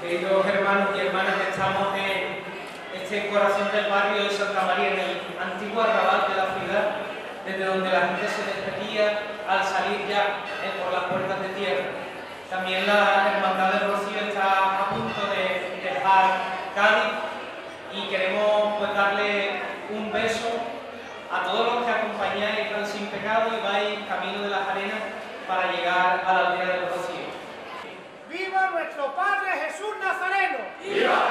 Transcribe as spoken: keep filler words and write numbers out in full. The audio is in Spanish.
Queridos hermanos y hermanas, estamos en este corazón del barrio de Santa María, en el antiguo arrabal de la ciudad, desde donde la gente se despedía al salir ya eh, por las puertas de tierra. También la Hermandad del Rocío está a punto de dejar Cádiz y queremos pues darle un beso a todos los que acompañáis al Sin Pecado y vais camino de las arenas para llegar a la aldea del Rocío. ¡Viva nuestro Padre Jesús Nazareno! ¡Viva!